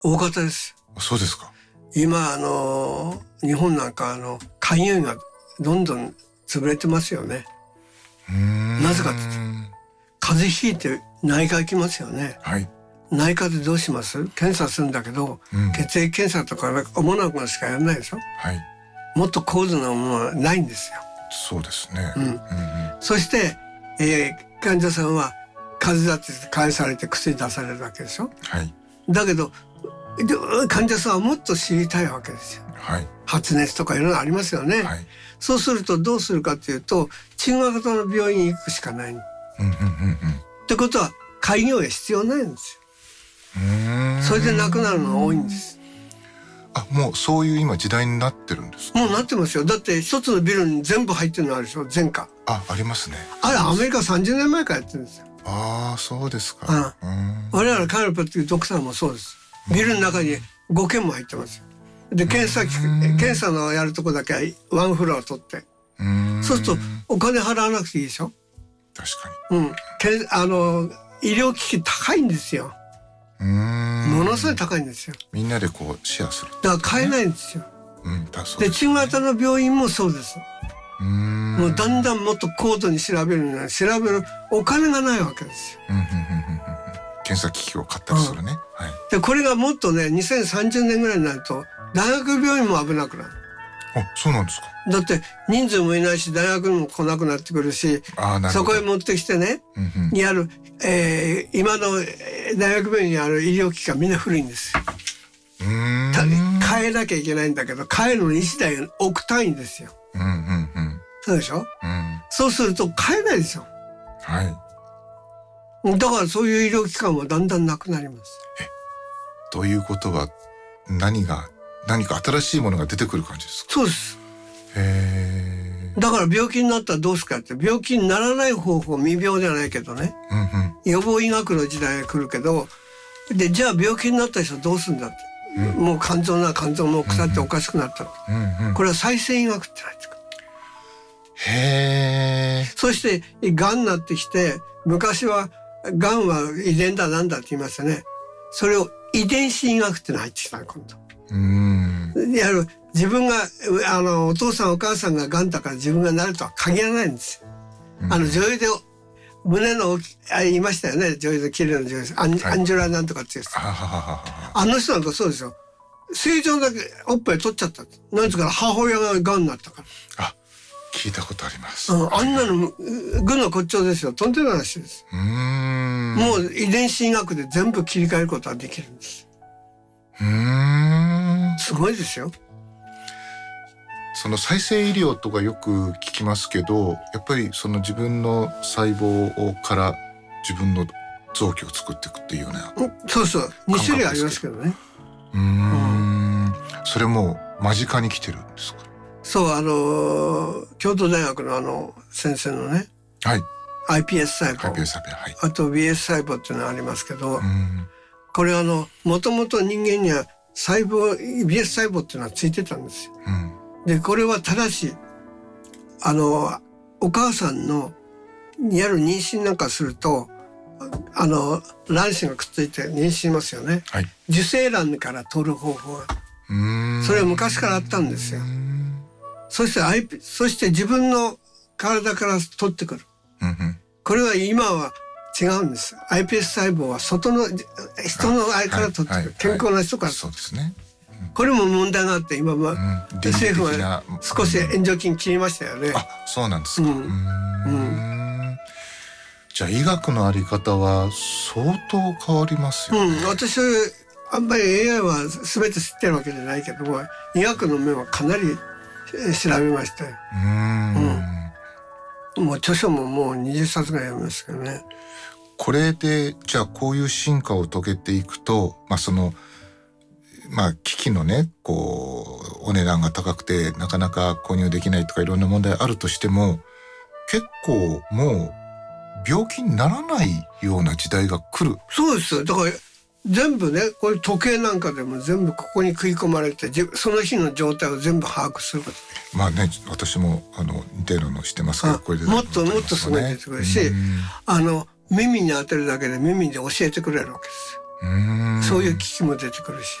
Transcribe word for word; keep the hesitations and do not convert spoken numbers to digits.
大方です。 そうですか。 今あの日本なんかあの開業医がどんどん潰れてますよね。 うーんなぜかって言って風邪ひいて内科行きますよね。 はい。 内科でどうします？検査するんだけど、 うん、 血液検査とか主なものしかやらないでしょ。 はい。 もっと高度なものはないんですよ。 そうですね。 うんうんうん、 そして、えー、患者さんは風邪だって返されて薬出されるわけでしょ。 はい。 だけど患者さんはもっと知りたいわけですよ。 はい。 発熱とかいろいろありますよね。 はい。 そうするとどうするかというと中型の病院に行くしかない。 うんうんうんうん。 ってことは開業医必要ないんですよ。 うーん。 それで亡くなるのが多いんです。 あ、もうそういう今時代になってるんですか？ もうなってますよ。だって一つのビルに全部入ってるのあるでしょ。全科。 あ、ありますね。 あれアメリカさんじゅうねんまえからやってるんですよ。 ああ、そうですか。 うん、 うん、 我々カルパっていうドクターもそうです。ビルの中にごけんも入ってますよ。で検査検査のやるとこだけワンフロア取って、 うーん、 そうするとお金払わなくていいでしょ。 確かに。 うん、けあの医療機器高いんですよ。 うーん、 ものすごい高いんですよ。 みんなでこうシェアする。 だから買えないんですよ。 うん、だそうでですね。 中型の病院もそうです。 うーん、 もうだんだんもっと高度に調べるのに調べるお金がないわけですよ。 うんうんうんうんうん、検査機器を買ったりするね。うん、はい。 でこれがもっとねにせんさんじゅうねんぐらいになると大学病院も危なくなる。 あ、そうなんですか。 だって人数もいないし大学にも来なくなってくるし、 あ、なるほど。 そこへ持ってきてね、 うんうん、 にある、えー、今の大学病院にある医療機関みんな古いんですよ。 うーん、 変えなきゃいけないんだけど変えるのにいちだい億単位ですよ。 うんうんうん、 そうでしょ。 うん、 そうすると変えないですよ。 はい。 だからそういう医療機関はだんだんなくなります。 え、ということは何が何か新しいものが出てくる感じですか？ そうです。 へえ。 だから病気になったらどうするかって病気にならない方法未病じゃないけどね、 うんうん、 予防医学の時代が来るけどでじゃあ病気になった人どうするんだって、うん、もう肝臓な肝臓も腐っておかしくなった、 うんうん、 これは再生医学ってないですか。 へえ。 そしてがんになってきて昔はがんは遺伝だなんだって言いましたね。それを遺伝子医学っての入ってきた今度。 うーん、 やる自分があのお父さんお母さんががんだから自分がなるとは限らないんですよ。うん、あの女優で胸の大きあ言いましたよね。女優で綺麗な女優アン、はい、アンジュラなんとかっていう人。あの人なんかそうですよ。正常だけおっぱい取っちゃった。なんですから母親ががんになったから。 あ、聞いたことあります。 うん、あんなの軍の骨頂ですよ。とんでもない話です。 うーん、 もう遺伝子医学で全部切り替えることができるんです。 うーん、 すごいですよ。 その再生医療とかよく聞きますけど、やっぱりその自分の細胞から自分の臓器を作っていくっていうような、 うん、そうそうに種類ありますけどね。 うーん、うん、それも間近に来てるんですか？ そう、あの京都大学のあの先生のね、 はい、 アイピーエス 細胞、 アイピーエス 細胞、はい、 あと ビーエス 細胞っていうのがありますけど、 うん、 これあのもともと人間には細胞 ビーエス 細胞っていうのはついてたんですよ。うん、でこれはただしあのお母さんのやる妊娠なんかするとあの卵子がくっついて妊娠しますよね。はい、受精卵から取る方法が、うーん、それは昔からあったんですよ。そして、I、そして自分の体から取ってくる、うんうん、これは今は違うんです。 アイピーエス 細胞は外の人の愛から取ってくる、はいはい、健康な人から、はい、そうですね、うん、これも問題があって今は、うん、政府は少し援助金切りましたよね。うん、 あ、そうなんですか。うん、うーん、 うん、 じゃあ医学のあり方は相当変わりますよね。 うん、私あんまり エーアイ は全て知ってるわけじゃないけども医学の面はかなり調べましたよ。うーん、うん、もう著書ももうにじゅっさつぐらい読みますけどね。 これでじゃあこういう進化を遂げていくと、まあそのまあ機器のねこうお値段が高くてなかなか購入できないとかいろんな問題あるとしても結構もう病気にならないような時代が来る。 そうです。だから全部ねこういう時計なんかでも全部ここに食い込まれてその日の状態を全部把握すること。 まあね私もあの似たようなのしてますけど、これでもっともっとすごい出てくるし、あの耳に当てるだけで耳で教えてくれるわけですよ。 うんそういう機器も出てくるし。